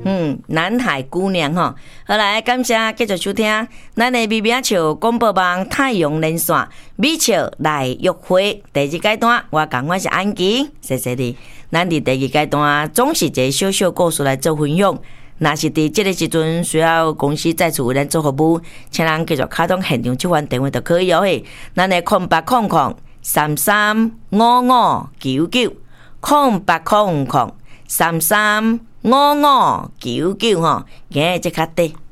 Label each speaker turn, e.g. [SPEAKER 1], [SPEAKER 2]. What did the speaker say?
[SPEAKER 1] 南海姑娘吼，好来，感谢继续收听咱的美美笑广播网太阳连线美笑来约会第二阶段，我讲我是安琪，谢谢你。咱伫第二阶段总是一个小小故事来做分享。若是伫这个时阵需要公司再次为咱做服务，请人继续卡通现场这番电话就可以哦嘿。咱的0800335599 0800335599吼，今日这较短。